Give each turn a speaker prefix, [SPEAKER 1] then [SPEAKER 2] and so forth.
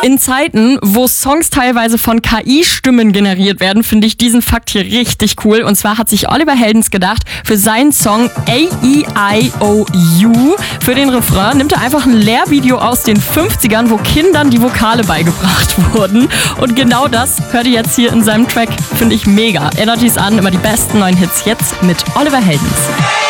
[SPEAKER 1] In Zeiten, wo Songs teilweise von KI-Stimmen generiert werden, finde ich diesen Fakt hier richtig cool. Und zwar hat sich Oliver Heldens gedacht, für seinen Song A-E-I-O-U, für den Refrain, nimmt er einfach ein Lehrvideo aus den 50ern, wo Kindern die Vokale beigebracht wurden. Und genau das hört ihr jetzt hier in seinem Track. Finde ich mega. Energies an, immer die besten neuen Hits jetzt mit Oliver Heldens.